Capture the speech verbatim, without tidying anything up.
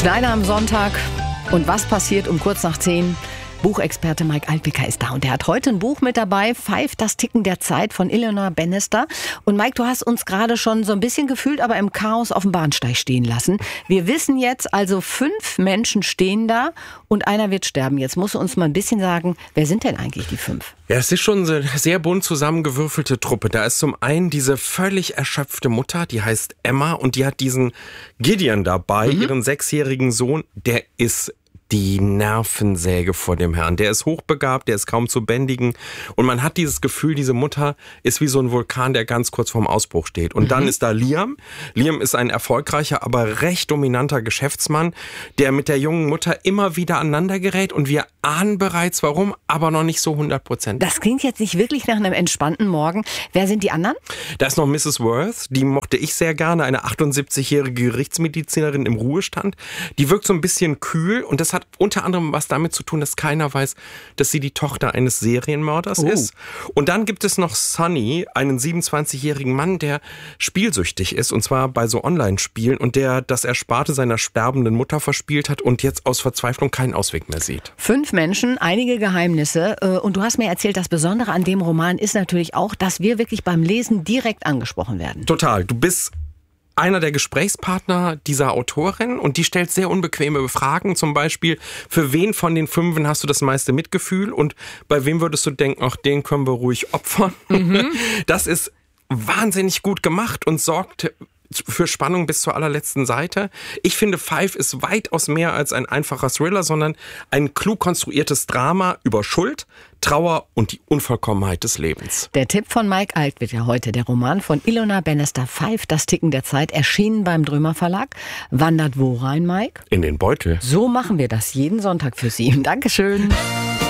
Schneider am Sonntag. Und was passiert um kurz nach zehn? Buchexperte Mike Altwicker ist da und er hat heute ein Buch mit dabei, Five, das Ticken der Zeit von Ilona Bannister. Und Mike, du hast uns gerade schon so ein bisschen gefühlt, aber im Chaos auf dem Bahnsteig stehen lassen. Wir wissen jetzt also, fünf Menschen stehen da und einer wird sterben. Jetzt musst du uns mal ein bisschen sagen, wer sind denn eigentlich die fünf? Ja, es ist schon eine sehr bunt zusammengewürfelte Truppe. Da ist zum einen diese völlig erschöpfte Mutter, die heißt Emma und die hat diesen Gideon dabei, mhm. ihren sechsjährigen Sohn, der ist die Nervensäge vor dem Herrn. Der ist hochbegabt, der ist kaum zu bändigen. Und man hat dieses Gefühl, diese Mutter ist wie so ein Vulkan, der ganz kurz vorm Ausbruch steht. Und mhm. dann ist da Liam. Liam ist ein erfolgreicher, aber recht dominanter Geschäftsmann, der mit der jungen Mutter immer wieder aneinander gerät. Und wir ahnen bereits warum, aber noch nicht so hundert Prozent. Das klingt jetzt nicht wirklich nach einem entspannten Morgen. Wer sind die anderen? Da ist noch Missus Worth. Die mochte ich sehr gerne. Eine achtundsiebzigjährige Gerichtsmedizinerin im Ruhestand. Die wirkt so ein bisschen kühl und das hat unter anderem was damit zu tun, dass keiner weiß, dass sie die Tochter eines Serienmörders oh. ist. Und dann gibt es noch Sonny, einen siebenundzwanzigjährigen Mann, der spielsüchtig ist, und zwar bei so Online-Spielen, und der das Ersparte seiner sterbenden Mutter verspielt hat und jetzt aus Verzweiflung keinen Ausweg mehr sieht. Fünf Menschen, einige Geheimnisse. Und du hast mir erzählt, das Besondere an dem Roman ist natürlich auch, dass wir wirklich beim Lesen direkt angesprochen werden. Total. Du bist einer der Gesprächspartner dieser Autorin und die stellt sehr unbequeme Fragen, zum Beispiel, für wen von den Fünfen hast du das meiste Mitgefühl und bei wem würdest du denken, ach, den können wir ruhig opfern. Mhm. Das ist wahnsinnig gut gemacht und sorgt für Spannung bis zur allerletzten Seite. Ich finde, Five ist weitaus mehr als ein einfacher Thriller, sondern ein klug konstruiertes Drama über Schuld, Trauer und die Unvollkommenheit des Lebens. Der Tipp von Mike Altwicker heute, der Roman von Ilona Bannister, Five, das Ticken der Zeit, erschienen beim Drömer Verlag. Wandert wo rein, Mike? In den Beutel. So machen wir das jeden Sonntag für Sie. Dankeschön.